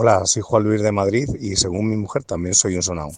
Hola, soy Juan Luis de Madrid y según mi mujer también soy un sonao.